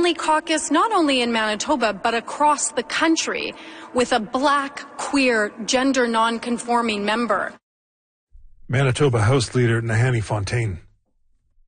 only caucus, not only in Manitoba, but across the country, with a black, queer, gender non-conforming member. Manitoba House Leader Nahanni Fontaine.